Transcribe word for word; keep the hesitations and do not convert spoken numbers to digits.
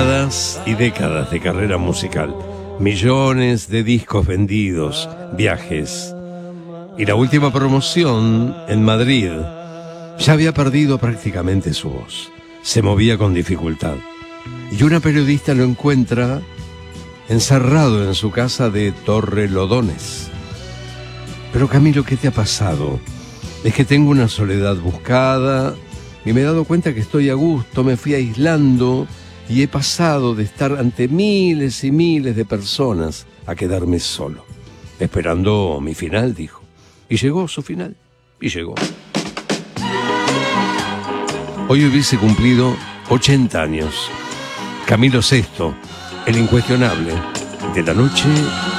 Décadas y décadas de carrera musical, millones de discos vendidos, viajes. Y la última promoción en Madrid ya había perdido prácticamente su voz. Se movía con dificultad. Y una periodista lo encuentra encerrado en su casa de Torrelodones. Pero Camilo, ¿qué te ha pasado? Es que tengo una soledad buscada y me he dado cuenta que estoy a gusto, me fui aislando y he pasado de estar ante miles y miles de personas a quedarme solo, esperando mi final, dijo. Y llegó su final, y llegó. Hoy hubiese cumplido ochenta años. Camilo Sesto, el incuestionable de la noche